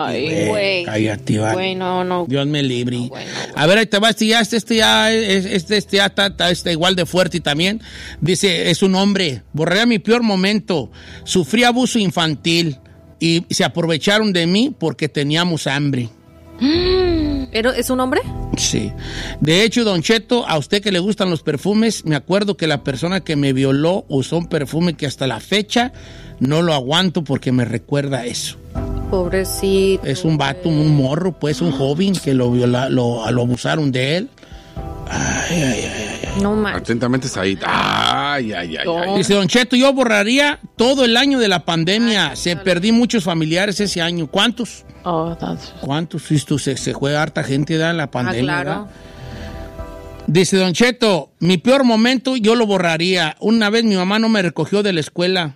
Ay, güey. Cállate, vale. Güey, no. Dios me libre. No, bueno. A ver, ahí te va. Este ya está igual de fuerte también. Dice, es un hombre. Borré mi peor momento. Sufrí abuso infantil y se aprovecharon de mí porque teníamos hambre. ¿Pero es un hombre? Sí. De hecho, Don Cheto, a usted que le gustan los perfumes, me acuerdo que la persona que me violó usó un perfume que hasta la fecha no lo aguanto porque me recuerda a eso. Pobrecito. Es un vato, un morro, pues, un joven que lo abusaron de él. Ay. No manches. Atentamente, Said. Ay. Dice Don Cheto, yo borraría todo el año de la pandemia. Perdí muchos familiares ese año. ¿Cuántos? ¿Cuántos? Se juega harta gente en la pandemia. Claro. ¿verdad? Dice Don Cheto, mi peor momento yo lo borraría. Una vez mi mamá no me recogió de la escuela.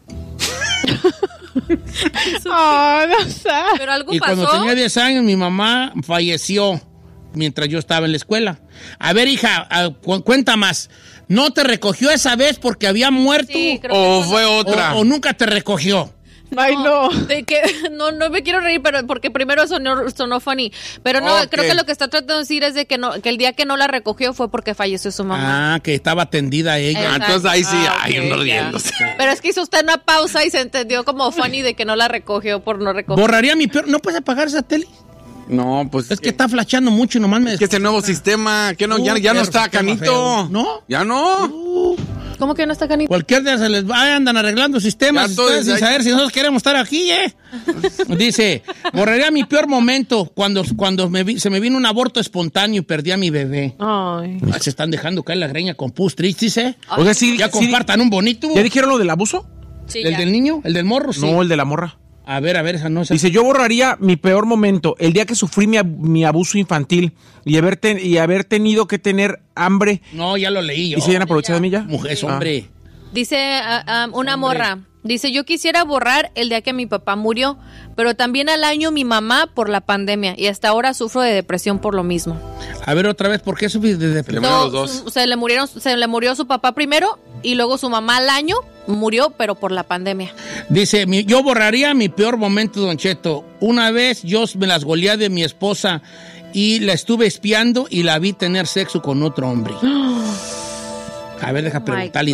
No sé. Pero algo pasó. Cuando tenía 10 años mi mamá falleció mientras yo estaba en la escuela. A ver, hija, cuenta más. ¿No te recogió esa vez porque había muerto? Sí, ¿O fue otra? ¿O nunca te recogió? Ay, no. No me quiero reír, pero porque primero sonó funny. Pero no, creo que lo que está tratando de decir es de que el día que no la recogió fue porque falleció su mamá. Que estaba atendida ella. Entonces ahí sí, uno ya. riéndose. Pero es que hizo usted una pausa y se entendió como funny de que no la recogió por no recoger. Borraría mi peor... ¿No puedes apagar esa tele? No, pues... Es que está flashando mucho y nomás me... Es que este nuevo sistema, que no, ya no está, Canito. Feo. ¿No? Ya no. ¿Cómo que no está Canito? Cualquier día se les va, andan arreglando sistemas ustedes sin saber si nosotros queremos estar aquí, Dice, borraría mi peor momento cuando se me vino un aborto espontáneo y perdí a mi bebé. Ay. Se están dejando caer la greña con pus tristes, Oiga, sí, ya compartan un bonito. ¿Ya dijeron lo del abuso? Sí, ¿El ya. del niño? ¿El del morro? Sí. No, el de la morra. A ver, esa no es. Dice, yo borraría mi peor momento, el día que sufrí mi abuso infantil y haber tenido que tener hambre. No, ya lo leí yo. ¿Y se hayan aprovechado de mí ya? Mujer, hombre. Dice una morra. Dice, yo quisiera borrar el día que mi papá murió, pero también al año mi mamá por la pandemia y hasta ahora sufro de depresión por lo mismo. A ver, otra vez, ¿por qué sufrí de depresión? Los dos. Se le murió su papá primero y luego su mamá al año murió, pero por la pandemia. Dice, yo borraría mi peor momento, Don Cheto. Una vez yo me las goleé de mi esposa y la estuve espiando y la vi tener sexo con otro hombre. A ver, deja preguntarle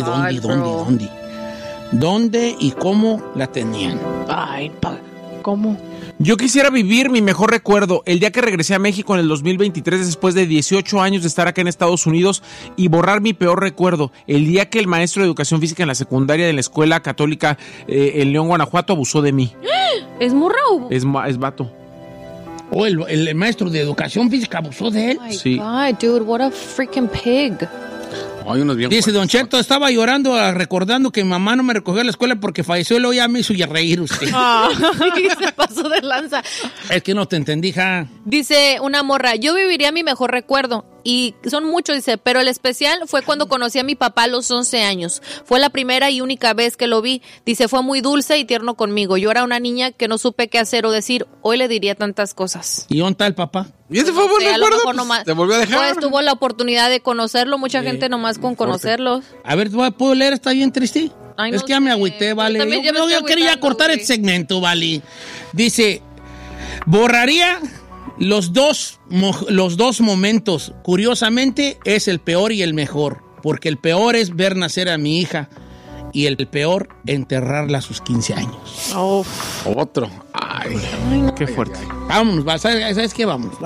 dónde y cómo la tenían. Ay, ¿cómo? Yo quisiera vivir mi mejor recuerdo, el día que regresé a México en el 2023 después de 18 años de estar acá en Estados Unidos y borrar mi peor recuerdo, el día que el maestro de educación física en la secundaria de la escuela católica en León, Guanajuato, abusó de mí. ¿Es morra o...? Es vato. El maestro de educación física abusó de él. Oh my Sí. God, dude, what a freaking pig. Hay unos bien Dice, fuertes. Don Cheto, estaba llorando, recordando que mi mamá no me recogió a la escuela porque falleció y luego ya me hizo reír usted. Se pasó de lanza. Es que no te entendí, ja. Dice una morra, yo viviría mi mejor recuerdo. Y son muchos, dice, pero el especial fue cuando conocí a mi papá a los 11 años. Fue la primera y única vez que lo vi. Dice, fue muy dulce y tierno conmigo. Yo era una niña que no supe qué hacer o decir. Hoy le diría tantas cosas. ¿Y dónde está el papá? ¿Y ese fue buen A lo recuerdo? mejor Pues, nomás- te volvió a dejar. Pues tuvo la oportunidad de conocerlo. Mucha gente nomás con conocerlos. A ver, ¿puedo leer? ¿Está bien triste? Ay, Es no que ya me sé. agüité, vale. Yo también ya me Yo estoy quería agüitando, cortar güey. este segmento, vale. Dice, borraría los dos momentos. Curiosamente, es el peor y el mejor. Porque el peor es ver nacer a mi hija. Y el peor, enterrarla a sus 15 años. Otro. Ay. Qué fuerte. Vámonos, ¿sabes qué? Vámonos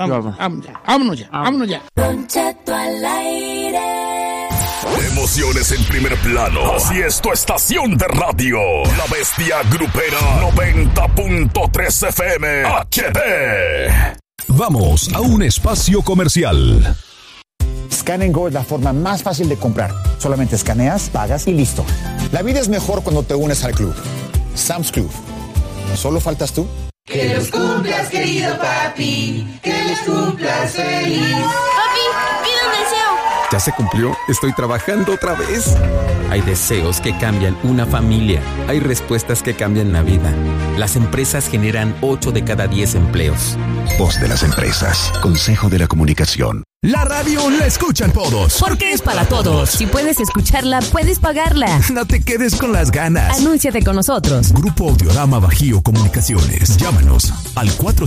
ya. Don Cheto al aire. Emociones en primer plano. Así es tu estación de radio. La Bestia Grupera 90.3 FM HD. Vamos a un espacio comercial. Scan & Go es la forma más fácil de comprar. Solamente escaneas, pagas y listo. La vida es mejor cuando te unes al club. Sam's Club. ¿Solo faltas tú? Que los cumplas, querido papi. Que los cumplas feliz. Papi, pide un deseo. ¿Ya se cumplió? Estoy trabajando otra vez. Hay deseos que cambian una familia. Hay respuestas que cambian la vida. Las empresas generan 8 de cada 10 empleos. Voz de las empresas. Consejo de la Comunicación. La radio la escuchan todos. Porque es para todos. Si puedes escucharla, puedes pagarla. No te quedes con las ganas. Anúnciate con nosotros. Grupo Audiorama Bajío Comunicaciones. Llámanos al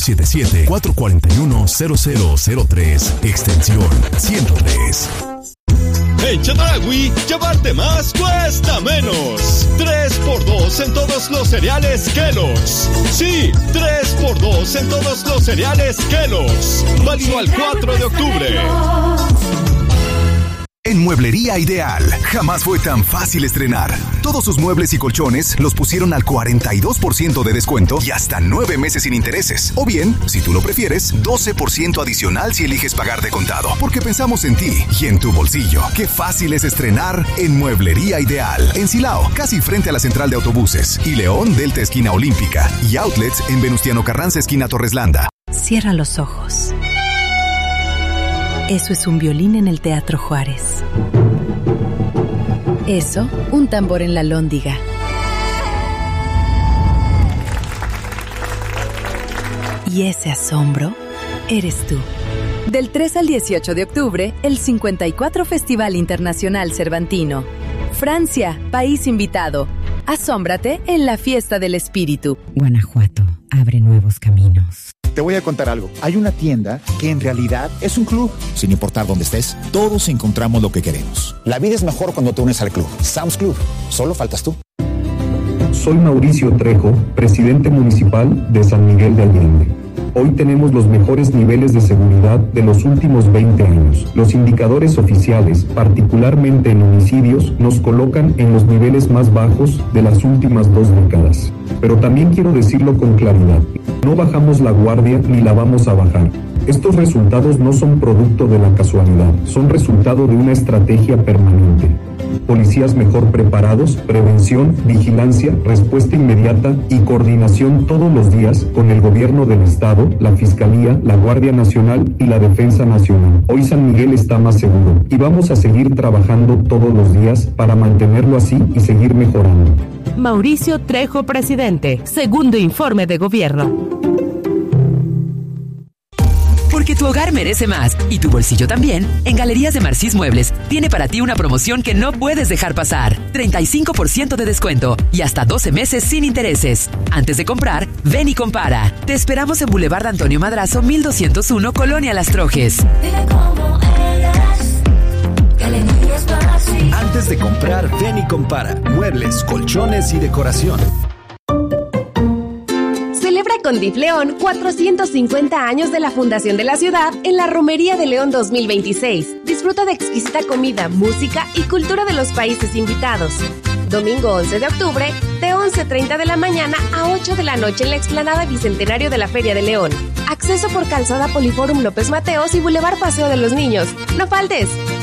477-441-0003, extensión 103. En Chedraui, llevarte más cuesta menos. 3x2 en todos los cereales Kellogg's. Sí, 3x2 en todos los cereales Kellogg's. Válido al 4 de octubre. En Mueblería Ideal, jamás fue tan fácil estrenar. Todos sus muebles y colchones los pusieron al 42% de descuento y hasta 9 meses sin intereses. O bien, si tú lo prefieres, 12% adicional si eliges pagar de contado. Porque pensamos en ti y en tu bolsillo. Qué fácil es estrenar en Mueblería Ideal. En Silao, casi frente a la central de autobuses. Y León, Delta esquina Olímpica. Y outlets en Venustiano Carranza esquina Torreslanda. Cierra los ojos. Eso es un violín en el Teatro Juárez. Eso, un tambor en la Lóndiga. Y ese asombro, eres tú. Del 3 al 18 de octubre, el 54 Festival Internacional Cervantino. Francia, país invitado. Asómbrate en la Fiesta del Espíritu. Guanajuato, abre nuevos caminos. Te voy a contar algo. Hay una tienda que en realidad es un club. Sin importar dónde estés, todos encontramos lo que queremos. La vida es mejor cuando te unes al club. Sam's Club. Solo faltas tú. Soy Mauricio Trejo, presidente municipal de San Miguel de Allende. Hoy tenemos los mejores niveles de seguridad de los últimos 20 años. Los indicadores oficiales, particularmente en homicidios, nos colocan en los niveles más bajos de las últimas 2 décadas. Pero también quiero decirlo con claridad. No bajamos la guardia ni la vamos a bajar. Estos resultados no son producto de la casualidad, son resultado de una estrategia permanente. Policías mejor preparados, prevención, vigilancia, respuesta inmediata y coordinación todos los días con el gobierno del estado, la Fiscalía, la Guardia Nacional y la Defensa Nacional. Hoy San Miguel está más seguro y vamos a seguir trabajando todos los días para mantenerlo así y seguir mejorando. Mauricio Trejo, presidente. Segundo informe de gobierno. Porque tu hogar merece más y tu bolsillo también, en Galerías de Marcís Muebles tiene para ti una promoción que no puedes dejar pasar. 35% de descuento y hasta 12 meses sin intereses. Antes de comprar, ven y compara. Te esperamos en Boulevard Antonio Madrazo, 1201, Colonia Las Trojes. Antes de comprar, ven y compara. Muebles, colchones y decoración. Celebra con DIF León 450 años de la fundación de la ciudad en la Romería de León 2026. Disfruta de exquisita comida, música y cultura de los países invitados. Domingo 11 de octubre, de 11:30 de la mañana a 8 de la noche en la explanada Bicentenario de la Feria de León. Acceso por Calzada Poliforum López Mateos y Boulevard Paseo de los Niños. ¡No faltes!